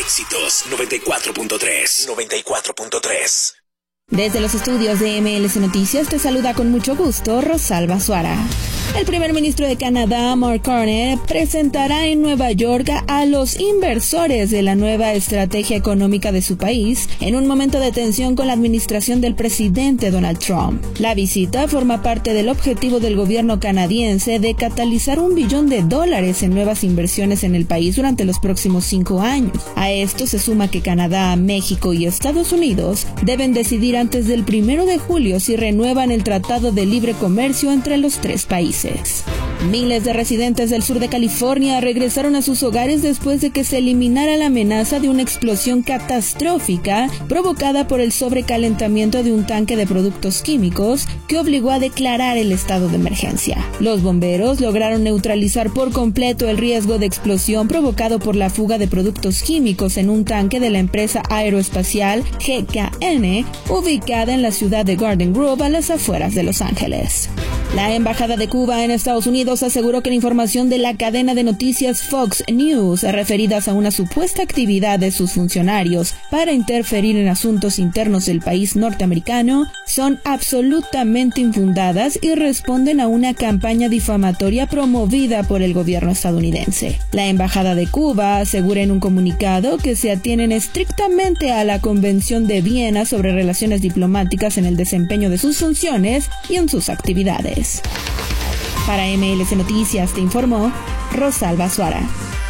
Éxitos 94.3. 94.3. Desde los estudios de MLS Noticias te saluda con mucho gusto Rosalba Suara. El primer ministro de Canadá, Mark Carney, presentará en Nueva York a los inversores de la nueva estrategia económica de su país en un momento de tensión con la administración del presidente Donald Trump. La visita forma parte del objetivo del gobierno canadiense de catalizar $1 billón en nuevas inversiones en el país durante los próximos 5 años. A esto se suma que Canadá, México y Estados Unidos deben decidir antes del 1 de julio si renuevan el Tratado de Libre Comercio entre los 3 países. Miles de residentes del sur de California regresaron a sus hogares después de que se eliminara la amenaza de una explosión catastrófica provocada por el sobrecalentamiento de un tanque de productos químicos que obligó a declarar el estado de emergencia. Los bomberos lograron neutralizar por completo el riesgo de explosión provocado por la fuga de productos químicos en un tanque de la empresa aeroespacial GKN, ubicada en la ciudad de Garden Grove, a las afueras de Los Ángeles. La embajada de Cuba en Estados Unidos aseguró que la información de la cadena de noticias Fox News referidas a una supuesta actividad de sus funcionarios para interferir en asuntos internos del país norteamericano son absolutamente infundadas y responden a una campaña difamatoria promovida por el gobierno estadounidense. La embajada de Cuba asegura en un comunicado que se atienen estrictamente a la Convención de Viena sobre relaciones diplomáticas en el desempeño de sus funciones y en sus actividades. Para MLS Noticias te informó Rosalba Suara.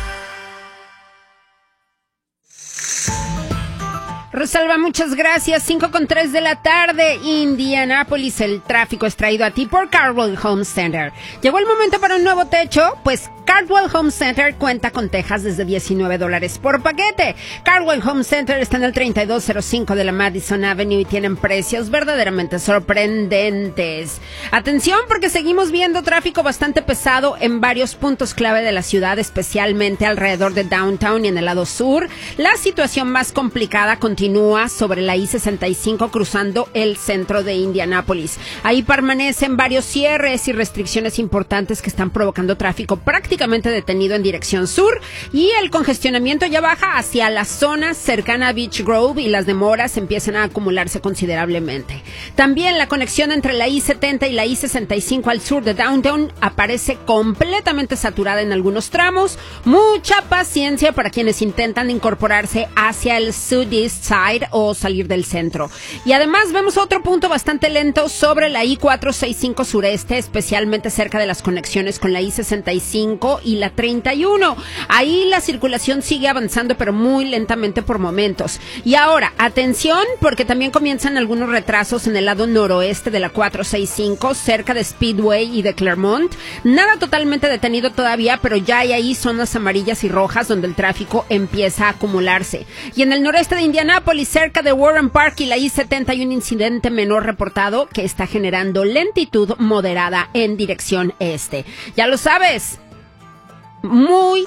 Rosalba, muchas gracias. 5:03 de la tarde, Indianápolis. El tráfico es traído a ti por Cardwell Home Center. Llegó el momento para un nuevo techo, pues Cardwell Home Center cuenta con tejas desde $19 por paquete. Cardwell Home Center está en el 3205 de la Madison Avenue y tienen precios verdaderamente sorprendentes. Atención, porque seguimos viendo tráfico bastante pesado en varios puntos clave de la ciudad, especialmente alrededor de Downtown y en el lado sur. La situación más complicada continúa sobre la I-65 cruzando el centro de Indianápolis. Ahí permanecen varios cierres y restricciones importantes que están provocando tráfico prácticamente detenido en dirección sur, y el congestionamiento ya baja hacia la zona cercana a Beach Grove y las demoras empiezan a acumularse considerablemente. También la conexión entre la I-70 y la I-65 al sur de Downtown aparece completamente saturada en algunos tramos. Mucha paciencia para quienes intentan incorporarse hacia el Southeast Side o salir del centro. Y además vemos otro punto bastante lento sobre la I-465 sureste, especialmente cerca de las conexiones con la I-65 y la 31. Ahí la circulación sigue avanzando, pero muy lentamente por momentos. Y ahora, atención, porque también comienzan algunos retrasos en el lado noroeste de la 465, cerca de Speedway y de Claremont. Nada totalmente detenido todavía, pero ya hay ahí zonas amarillas y rojas donde el tráfico empieza a acumularse. Y en el noreste de Indianápolis, cerca de Warren Park y la I-70, hay un incidente menor reportado que está generando lentitud moderada en dirección este. Ya lo sabes, muy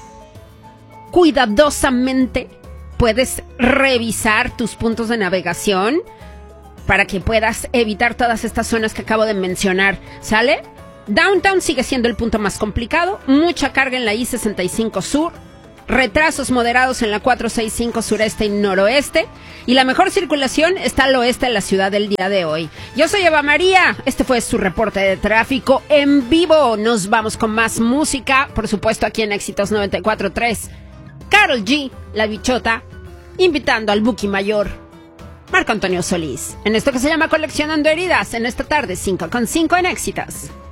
cuidadosamente puedes revisar tus puntos de navegación para que puedas evitar todas estas zonas que acabo de mencionar, ¿sale? Downtown sigue siendo el punto más complicado, mucha carga en la I-65 sur, retrasos moderados en la 465 sureste y noroeste, y la mejor circulación está al oeste de la ciudad del día de hoy. Yo soy Eva María, este fue su reporte de tráfico en vivo. Nos vamos con más música, por supuesto aquí en Éxitos 94.3. Karol G, La Bichota, invitando al Buki Mayor, Marco Antonio Solís, en esto que se llama Coleccionando Heridas, en esta tarde 5:5 en Éxitos.